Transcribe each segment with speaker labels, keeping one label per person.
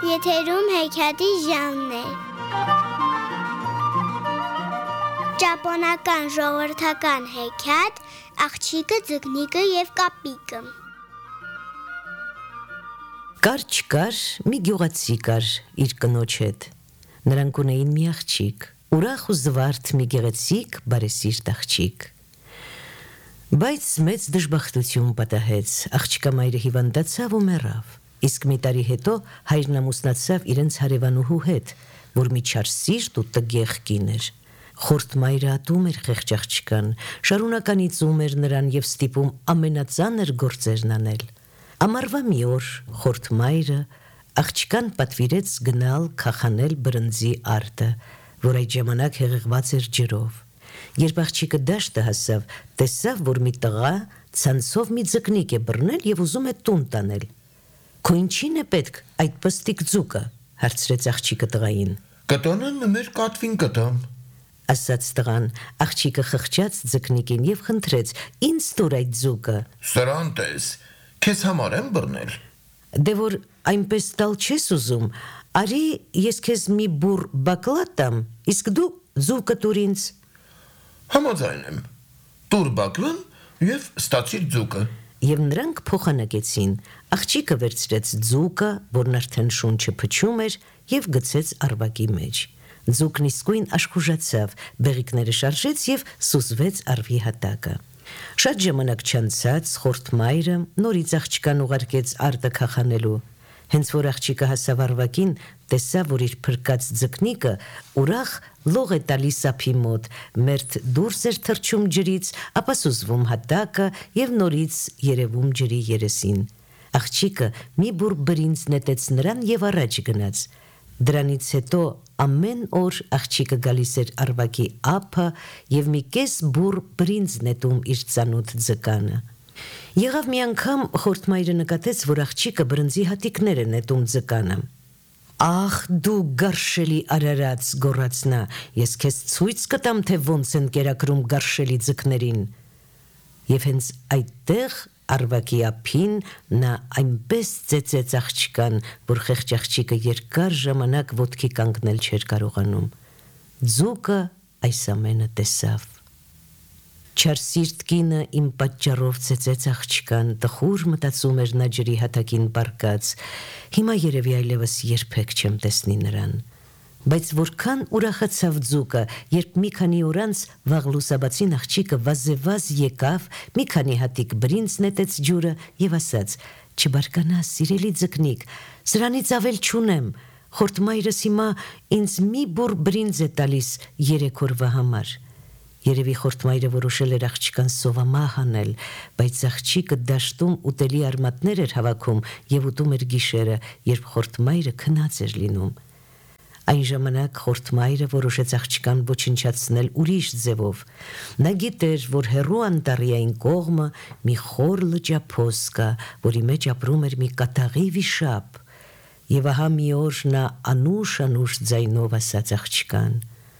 Speaker 1: Եթերում հեքիաթի ժամն է։ Ճապոնական ժողովրդական հեքիաթ «Աղջիկը, ձկնիկը և կապիկը»։
Speaker 2: Կար չկար մի գյուղացի կար իր կնոջ հետ։ Նրանք ունեին մի աղջիկ, ուրախ ու զվարթ մի գեղեցիկ բարեսիրտ աղջիկ։ Բայց մեծ դժբախտություն պատահեց, աղջկա մայրը հիվանդացավ ու մեռավ, իսկ մի տարի հետո հայրն ամուսնացավ իրենց հարևանուհու հետ, որ մի չար սիրտ ու տգեղ կին էր։ Խորթ մայրը ատում էր խեղճ աղջկան, շարունականից ում էր նրան և ստիպում ամենածանր գործերն անել։ Ամառվա մի օր խորթ մայրը աղջկան պատվիրեց գնալ քախանել բրնձի արտը, որ այդ ժամանակ հեղեղված էր ջրով։ Երբ աղջիկը դաշտը հասավ, տեսավ, որ մի տղա ցանցով մի ձկնիկ է բռնել և ուզում է տուն տանել։ «Քո ինչին է պետք այդ պստիկ ձուկը», հարցրեց աղջիկը տղային։
Speaker 3: «Կտոնն մեր կատվին կտամ»,
Speaker 2: ասաց տղան։ Աղջիկը խղճաց ձկնիկին և խնդրեց. «Ինձ տուր այդ ձուկը»։
Speaker 3: «Սրան տես, քեզ համար եմ բռնել»։
Speaker 2: «Դե որ այնպես տալ չես ուզում, արի ես քեզ մի բուռ բակլա տամ, իսկ դու ձուկը տուր ինձ»։
Speaker 3: «Համաձայն եմ, տուր բակլան և ստացիր ձուկը»։
Speaker 2: Եվ նրանք փոխանակեցին։ Աղջիկը վերցրեց ձուկը, որն արդեն շունչը փչում էր, և գցեց առվակի մեջ։ Ձուկն իսկույն աշխուժացավ, բեղիկները շարժեց և սուզվեց առվի հատակը։ Շատ ժամանակ չանցած խորթ մայրը նորից աղջկան ուղարկեց արտը քախանելու։ Հենց որ աղջիկը հասավ առվակին, տեսավ, որ իր փրկած ձկնիկը ուրախ լող է տալիս ափի մոտ, մերթ դուրս էր թռչում ջրից, ապա սուզվում հատակը և նորից երևում ջրի երեսին։ Աղջիկը մի բուռ բրինձ նետեց նրան և առաջ գնաց։ Դրանից հետո ամեն օր աղջիկը գալիս էր առվակի ափը և մի կես բուռ բրինձ նետում իր ծանոթ ձկանը։ Եղավ մի անգամ խորթ մայրը նկատեց, որ աղջիկը բրնձի հատիկներ է նետում ձկանը։ «Ախ դու գարշելի արարած», գոռաց նա, «ես քեզ ցույց կտամ, թե ոնց են կերակրում գարշելի ձկներին»։ Եվ հենց այդտեղ առվակի ափին նա այնպես ծեծեց աղջկան, որ խեղճ աղջիկը երկար ժամանակ ոտքի կանգնել չէր կարողանում։ Ձուկը այս ամենը տեսավ։ Չար սիրտ կինը իմ պատճառով ծեծեց աղջկան, տխուր մտածում էր նա ջրի հատակին պառկած, հիմա երևի այլևս երբեք չեմ տեսնի նրան։ Բայց որքան ուրախացավ ձուկը, երբ մի քանի օր անց վաղ լուսաբացին աղջիկը վազեվազ եկավ, մի քանի հատիկ բրինձ նետեց ջուրը և ասաց. «Չբարկանաս, սիրելի ձկնիկ, սրանից ավել չունեմ, խորթ մայրս հիմա ինձ մի բուռ բրինձ է տալիս 3 օրվա համար»։ Երևի խորթ մայրը որոշել էր աղջկան սովամահ անել, բայց աղջիկը դաշտում ուտելի արմատներ էր հավաքում և ուտում էր գիշերը, երբ խորթ մայրը քնած էր լինում։ Այն ժամանակ խորթ մայրը որոշեց աղջկան ոչնչացնել ուրիշ ձևով։ Նա գիտեր, որ հեռու անտառի այն կողմը մի խոր լճափոս կա, որի մեջ ապրում էր մի կատաղի վիշապ։ Եվ ահա մի օր նա անուշ ձայնով ասաց աղջկան.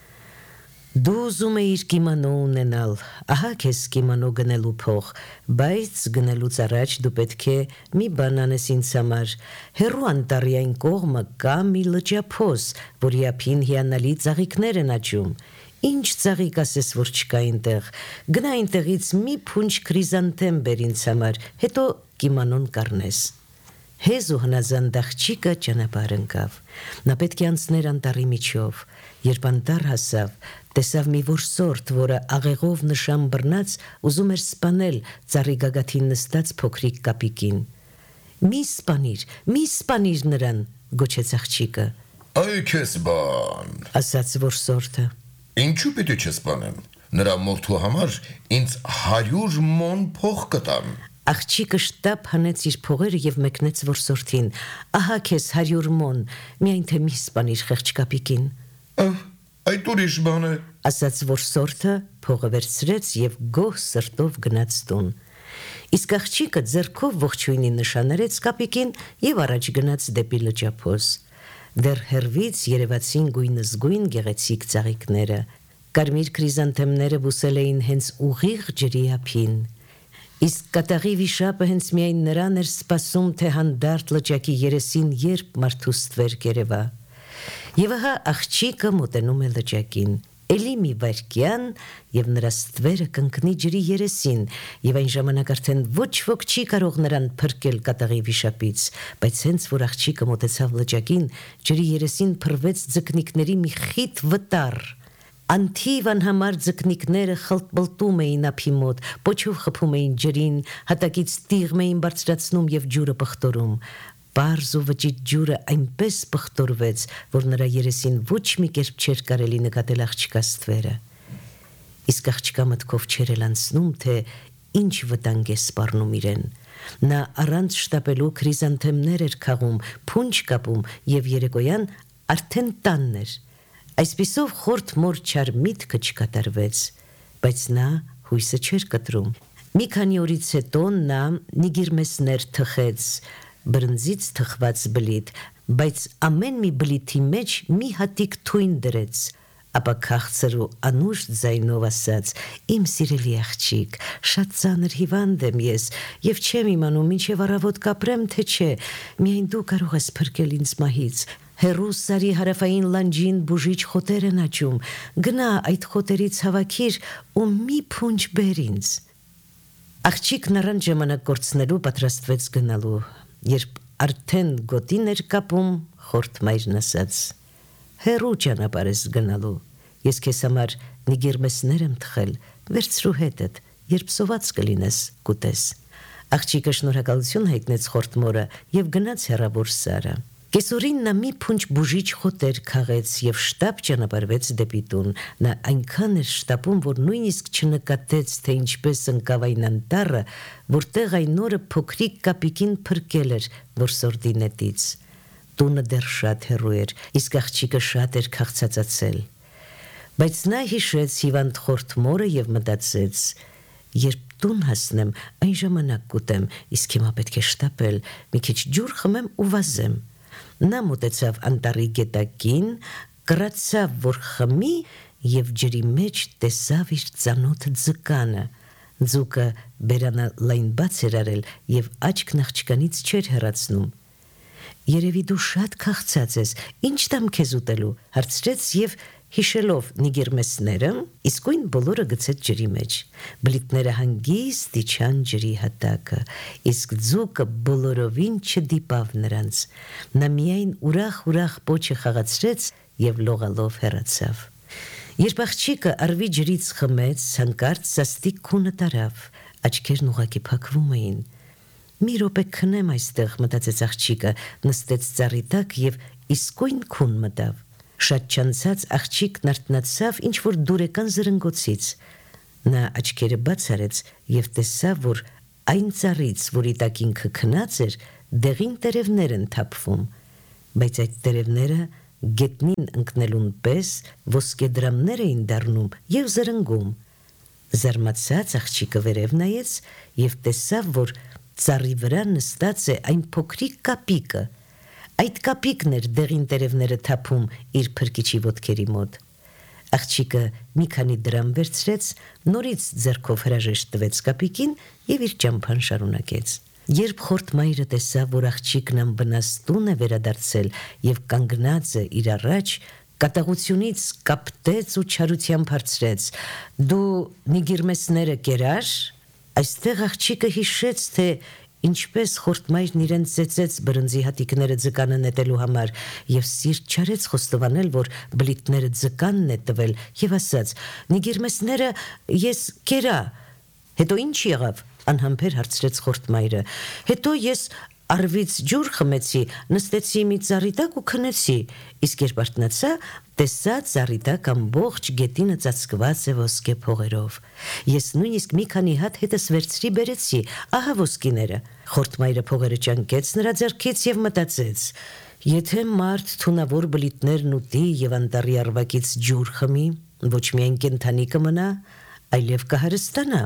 Speaker 2: «Դու ուզում էիր կիմանո ունենալ, ահա քեզ կիմանո գնելու փող, բայց գնելուց առաջ դու պետք է մի բան անես ինձ համար։ Հեռու անտառի այն կողմը կա մի լճափոս, որի ափին հիանալի ծաղիկներ են աճում։ Ինչ ծաղիկ ասես, որ չկա այնտեղ։ Գնա այնտեղից մի փունջ քրիզանթեմ բեր ինձ համար, հետո կիմանոն կառնես»։ Հեզ ու հնազանդ աղջիկը ճանապարհ ընկավ։ Նա պետք է անցներ անտառի միջով։ Երբ անտառ հասավ, տեսավ մի որսորդ, որը աղեղով նշան բռնած ուզում էր սպանել ծառի գագաթին նստած փոքրիկ կապիկին։ «Մի սպանիր նրան», գոչեց աղջիկը։
Speaker 3: «Այ քեզ բան»,
Speaker 2: ասաց որսորդը։
Speaker 3: «Ինչու պիտի չսպանեմ, նրա մորթու համար ինձ 100 մոն փող կտամ»։
Speaker 2: Աղջիկը շտապ հանեց իր փողերը և մեկնեց որսորդին։ «Ահա քեզ 100 մոն, միայն թե մի սպանիր խեղճ կապիկին»։
Speaker 3: «Այդ ուրիշ բան է»,
Speaker 2: ասաց որսորդը, փողը վերցրեց և գոհ սրտով գնաց տուն։ Իսկ աղջիկը ձեռքով ողջույնի նշան արեց կապիկին և առաջ գնաց դեպի լճափոս։ Դեռ հեռվից երևացին գույնզգույն գեղեցիկ ծաղիկները։ Կարմիր քրիզանթեմները բուսել էին հենց ուղիղ ջրի ափին։ Իսկ կատաղի վիշապը հենց միայն նրան էր սպասում, թե հանդարտ լճակի երեսին երբ մարդու ստվեր կերևա։ Եվ ահա աղջիկը մոտենում է լճակին, էլի մի վայրկյան եւ նրա ստվերը կընկնի ջրի երեսին, եւ այն ժամանակ արդեն ոչ ոք չի կարող նրան փրկել կատաղի վիշապից, բայց հենց որ աղջիկը մոտեցավ լճակին, ջրի երեսին փռվեց ձկնիկների մի խիտ վտար։ Անթիվ անհամար ձկնիկները խլտբլտում էին ափի մոտ, պոչով խփում էին ջրին, հատակից տիղմ էին բարձրացնում եւ ջուրը պղտորում։ Պարզ ու վճիտ ջուրը այնպես պղտորվեց, որ նրա երեսին ոչ մի կերպ չէր կարելի նկատել աղջկա ստվերը։ Իսկ աղջկա մտքով չէր էլ անցնում, թե ինչ վտանգ է սպառնում իրեն։ Նա առանց շտապելու քրիզանթեմներ էր քաղում, փունջ կապում եւ երեկոյան արդեն տանն էր։ Այսպիսով խորթ մոր չար միտքը չկատարվեց, բայց նա հույսը չէր կտրում։ Մի քանի օրից հետո նա նիգիրմեսներ թխեց, բրնձից թխված բլիթ, բայց ամեն մի բլիթի մեջ մի հատիկ թույն դրեց, ապա քաղցր ու անուշ ձայնով ասաց. «Իմ սիրելի աղջիկ, շատ ծանր հիվանդ եմ ես եւ չեմ իմանում ինչեւ առավոտ կապրեմ թե չէ, միայն դու կարող ես փրկել ինձ մահից։ Հերու սարի հարավային լանջին բուժիչ խոտեր են աճում, գնա այդ խոտերից հավաքիր ու մի փունջ բեր ինձ»։ Աղջիկն առանց ժամանակ կորցնելու պատրաստվեց գնալու, երբ արդեն գոտին էր կապում, խորթ մայրն ասաց. «Հերու ճանապարհ ես գնալու, ես քեզ համար նիգիրմեսներ եմ թխել, վերցրու հետդ, երբ սոված կլինես, կուտես»։ Աղջիկը շնորհակալություն հայտնեց խորթ մորը եւ գնաց հեռավոր սարը։ Կեսօրին նա մի փունջ բուժիչ խոտեր քաղեց եւ շտապ ճանապարհվեց դեպի տուն։ Նա այնքան էր շտապում, որ նույնիսկ չնկատեց, թե ինչպես ընկավ այն անտառը, որտեղ այն օրը փոքրիկ կապիկին փրկել էր որսորդի նետից։ Տունը դեռ շատ հեռու էր, իսկ աղջիկը շատ էր քաղցածացել։ Բայց նա հիշեց հիվանդ խորթ մորը եւ մտածեց. «Երբ տուն հասնեմ, այն ժամանակ կուտեմ, իսկ հիմա պետք է շտապել, մի քիչ ջուր խմեմ ու վազեմ»։ Նա մոտեցավ անտառի գետակին, կռացավ, որ խմի եւ ջրի մեջ տեսավ իր ծանոթ ձկանը։ Ձուկը բերանալայն բաց էր արել եւ աչքն աղջկանից չէր հեռացնում։ «Երևի դու շատ քաղցած ես, ինչ տամ քեզ ուտելու», հարցրեց եւ հիշելով նիգիրմեսները, իսկույն բոլորը գցեց ջրի մեջ։ Բլիթները հանգիստ իջան ջրի հատակը, իսկ ձուկը բոլորովին չդիպավ նրանց։ Նա միայն ուրախ պոչը խաղացրեց եւ լողալով հեռացավ։ Երբ աղջիկը արվի ջրից խմեց, հանկարծ սաստիկ քունը տարավ, աչքերն ուղակի փակվում էին։ «Մի րոպե քնեմ այստեղ», մտածեց աղջիկը, նստեց ծառի տակ եւ իսկույն քուն մտավ։ Շատ չանցած աղջիկն արթնացավ ինչ-որ դուրեկան զրնգոցից։ Նա աչքերը բաց արեց եւ տեսավ, որ այն ծառից, որի տակ ինքը քնած էր, դեղին տերևներ են թափվում, բայց այդ տերևները գետնին ընկնելուն պես ոսկեդրամներ էին դառնում եւ զրնգում։ Զարմացած աղջիկը վերև նայեց եւ տեսավ, որ ծառի վրա նստած է այն փոքրիկ կապիկը։ Այդ կապիկն էր դեղին տերևները թափում իր փրկիչի ոտքերի մոտ։ Աղջիկը մի քանի դրամ վերցրեց, նորից ձեռքով հրաժեշտ տվեց կապիկին եւ իր ճամփան շարունակեց։ Երբ խորթ մայրը տեսավ, որ աղջիկն անվնաս տուն է վերադարձել եւ կանգնած է իր առաջ, կատաղությունից կապտեց ու չարությամբ հարցրեց. «Դու նիգիրմեսները կերար»։ Այստեղ աղջիկը հիշեց, թե ինչպես խորթ մայրն իրեն ծեծեց բրնձի հատիկները ձկանը նետելու համար եւ սիրտ չարեց խոստովանել, որ բլիթները ձկանն է տվել եւ ասաց. «Նիգիրմեսները ես կերա»։ «Հետո ինչ եղավ»։ Անհամբեր հարցրեց խորթ մայրը։ «Հետո ես արվից ջուր խմեցի, նստեցի մի ծառի տակ ու քնեցի, իսկ երբ արթնացա, տեսա ծառի տակ ամբողջ գետինը ծածկված է ոսկե փողերով։ Ես նույնիսկ մի քանի հատ հետս վերցրի բերեցի, ահա ոսկիները»։ Խորթ մայրը փողերը ճանկեց նրա ձեռքից եւ մտածեց. «Եթե մարդ թունավոր բլիթներն ուտի եւ անտառի արվակից ջուր խմի, ոչ միայն կենդանի կմնա, այլև կհարստանա»։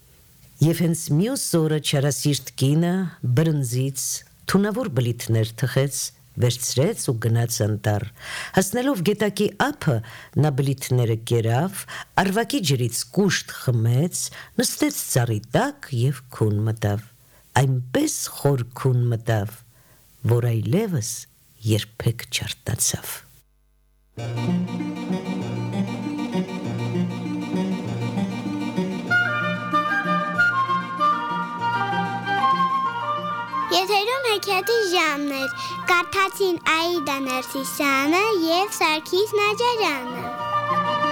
Speaker 2: Եվ հենց մյուս օրը չարասիրտ կինը բրնձից թունավոր բլիթներ թխեց, վերցրեց ու գնաց անտառ։ Հասնելով գետակի ափը, նա բլիթները կերավ, արվակի ջրից կուշտ խմեց, նստեց ծառի տակ եւ քուն մտավ։ Այնպես խոր քուն մտավ, որ այլևս երբեք չարտացավ։
Speaker 1: Եթերում հեքիաթի ժամն էր, կարդացին Աիդա Ներսիսյանը և Սարգիս Նաջարյանը։